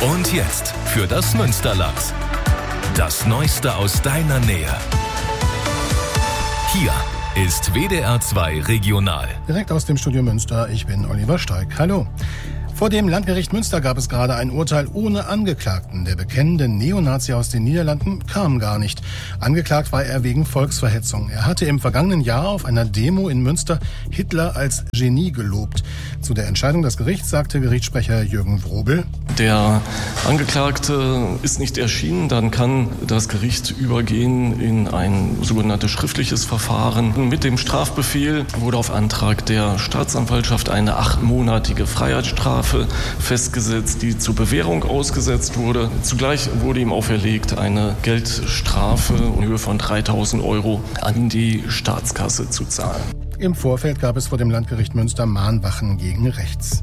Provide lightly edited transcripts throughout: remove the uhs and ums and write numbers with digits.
Und jetzt für das Münsterland. Das Neueste aus deiner Nähe. Hier ist WDR 2 Regional. Direkt aus dem Studio Münster, ich bin Oliver Steig. Hallo. Vor dem Landgericht Münster gab es gerade ein Urteil ohne Angeklagten. Der bekennende Neonazi aus den Niederlanden kam gar nicht. Angeklagt war er wegen Volksverhetzung. Er hatte im vergangenen Jahr auf einer Demo in Münster Hitler als Genie gelobt. Zu der Entscheidung des Gerichts sagte Gerichtssprecher Jürgen Wrobel: Der Angeklagte ist nicht erschienen, dann kann das Gericht übergehen in ein sogenanntes schriftliches Verfahren. Mit dem Strafbefehl wurde auf Antrag der Staatsanwaltschaft eine 8-monatige Freiheitsstrafe festgesetzt, die zur Bewährung ausgesetzt wurde. Zugleich wurde ihm auferlegt, eine Geldstrafe in Höhe von 3.000 € an die Staatskasse zu zahlen. Im Vorfeld gab es vor dem Landgericht Münster Mahnwachen gegen rechts.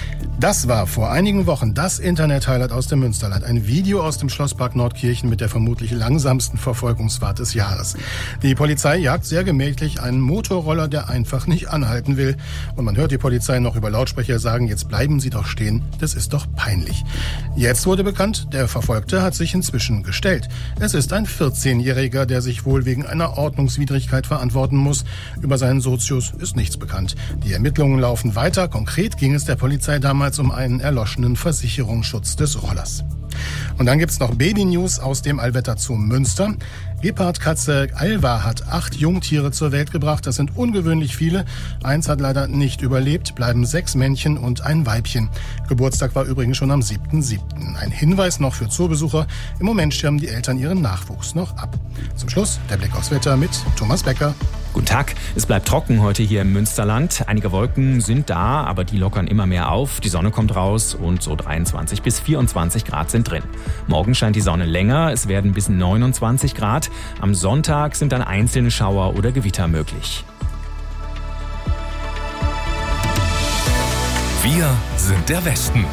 Das war vor einigen Wochen das Internet-Highlight aus dem Münsterland. Ein Video aus dem Schlosspark Nordkirchen mit der vermutlich langsamsten Verfolgungsfahrt des Jahres. Die Polizei jagt sehr gemächlich einen Motorroller, der einfach nicht anhalten will. Und man hört die Polizei noch über Lautsprecher sagen: Jetzt bleiben Sie doch stehen, das ist doch peinlich. Jetzt wurde bekannt, der Verfolgte hat sich inzwischen gestellt. Es ist ein 14-Jähriger, der sich wohl wegen einer Ordnungswidrigkeit verantworten muss. Über seinen Sozius ist nichts bekannt. Die Ermittlungen laufen weiter. Konkret ging es der Polizei damals um einen erloschenen Versicherungsschutz des Rollers. Und dann gibt's noch Baby-News aus dem Allwetter Zoo Münster. Gepardkatze Alva hat 8 Jungtiere zur Welt gebracht. Das sind ungewöhnlich viele. Eins hat leider nicht überlebt, bleiben 6 Männchen und ein Weibchen. Geburtstag war übrigens schon am 7.7. Ein Hinweis noch für Zoobesucher: Im Moment schirmen die Eltern ihren Nachwuchs noch ab. Zum Schluss der Blick aufs Wetter mit Thomas Becker. Guten Tag. Es bleibt trocken heute hier im Münsterland. Einige Wolken sind da, aber die lockern immer mehr auf. Die Sonne kommt raus und so 23 bis 24 Grad sind drin. Morgen scheint die Sonne länger. Es werden bis 29 Grad. Am Sonntag sind dann einzelne Schauer oder Gewitter möglich. Wir sind der Westen.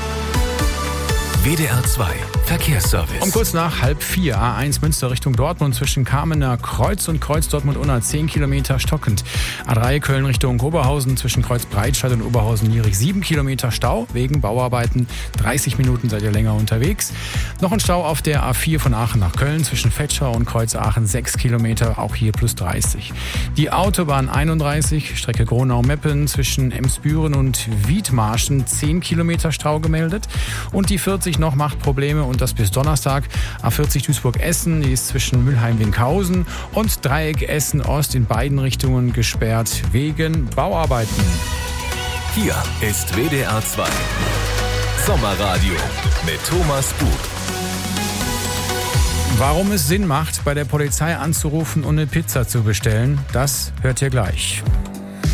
WDR 2 Verkehrsservice. Um kurz nach 3:30 A1 Münster Richtung Dortmund zwischen Kamener Kreuz und Kreuz Dortmund-Unna 10 Kilometer stockend. A3 Köln Richtung Oberhausen zwischen Kreuz Breitscheid und Oberhausen-Lierig 7 Kilometer Stau wegen Bauarbeiten. 30 Minuten seid ihr länger unterwegs. Noch ein Stau auf der A4 von Aachen nach Köln zwischen Vetschau und Kreuz Aachen 6 Kilometer, auch hier plus 30. Die Autobahn 31 Strecke Gronau-Meppen zwischen Emsbüren und Wiedmarschen 10 Kilometer Stau gemeldet. Und die 40 noch macht Probleme und das bis Donnerstag. A40 Duisburg-Essen, die ist zwischen Mülheim-Winkhausen und Dreieck Essen-Ost in beiden Richtungen gesperrt wegen Bauarbeiten. Hier ist WDR 2 Sommerradio mit Thomas Bug. Warum es Sinn macht, bei der Polizei anzurufen und eine Pizza zu bestellen, das hört ihr gleich.